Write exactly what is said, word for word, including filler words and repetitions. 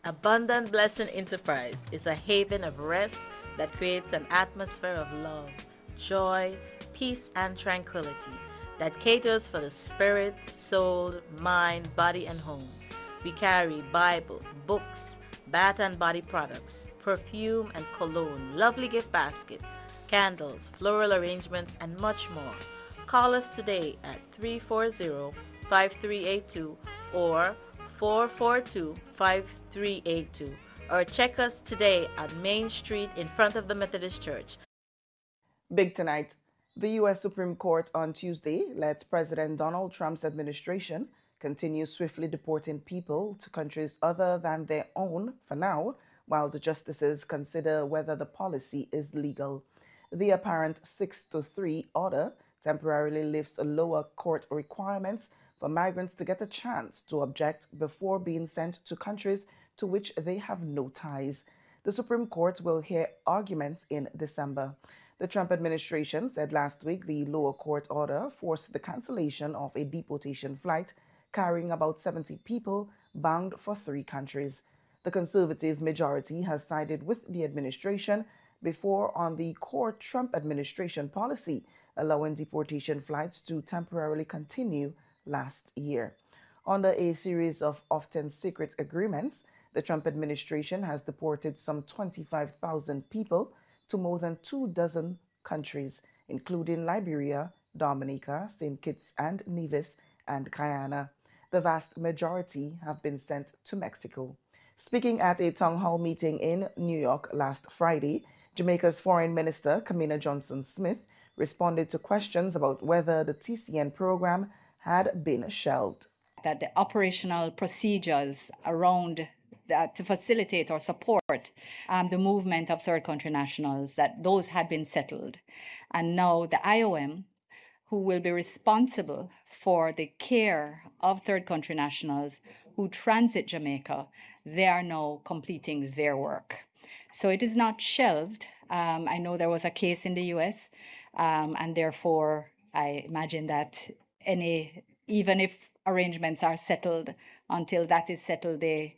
Abundant Blessing Enterprise is a haven of rest that creates an atmosphere of love, joy, peace, and tranquility that caters for the spirit, soul, mind, body, and home. We carry Bible, books, bath and body products, perfume and cologne, lovely gift basket, candles, floral arrangements, and much more. Call us today at three four zero, five three eight two or four four two, five three eight two, or check us today at Main Street in front of the Methodist Church. Big tonight. The U S Supreme Court on Tuesday let President Donald Trump's administration continue swiftly deporting people to countries other than their own for now, while the justices consider whether the policy is legal. The apparent six to three order temporarily lifts lower court requirements for migrants to get a chance to object before being sent to countries to which they have no ties. The Supreme Court will hear arguments in December. The Trump administration said last week the lower court order forced the cancellation of a deportation flight carrying about seventy people bound for three countries. The conservative majority has sided with the administration before on the core Trump administration policy allowing deportation flights to temporarily continue last year. Under a series of often secret agreements, the Trump administration has deported some twenty-five thousand people to more than two dozen countries, including Liberia, Dominica, Saint Kitts and Nevis, and Guyana. The vast majority have been sent to Mexico. Speaking at a town hall meeting in New York last Friday, Jamaica's Foreign Minister, Kamina Johnson-Smith, responded to questions about whether the T C N program had been shelved. That the operational procedures around that to facilitate or support um, the movement of third country nationals, that those had been settled. And now the I O M, who will be responsible for the care of third country nationals who transit Jamaica, they are now completing their work. So it is not shelved. Um, I know there was a case in the U S, um, and therefore I imagine that any, even if arrangements are settled, until that is settled, they